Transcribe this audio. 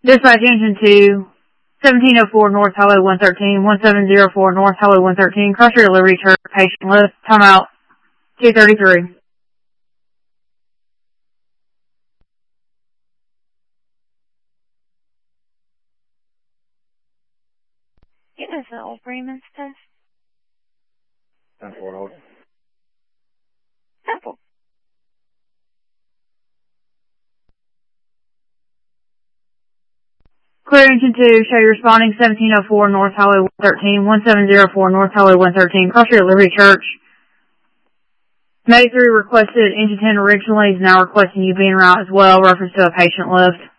Dispatch engine to 1704 North Highway 113, 1704 North Highway 113, cross your delivery church, patient list, timeout 2:33. It was the old Freeman's test. 10-4 hold. Simple. Clear engine 2, show you responding 1704 North Highway 113, 1704 North Highway 113, cross your delivery church. May 3 requested engine 10 originally is now requesting you be en route as well, reference to a patient list.